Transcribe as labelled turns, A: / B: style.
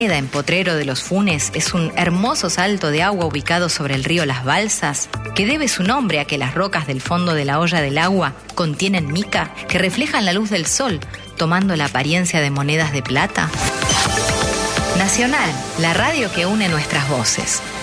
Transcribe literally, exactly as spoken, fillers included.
A: En Potrero de los Funes es un hermoso salto de agua ubicado sobre el río Las Balsas, que debe su nombre a que las rocas del fondo de la olla del agua contienen mica que reflejan la luz del sol, tomando la apariencia de monedas de plata. Nacional, la radio que une nuestras voces.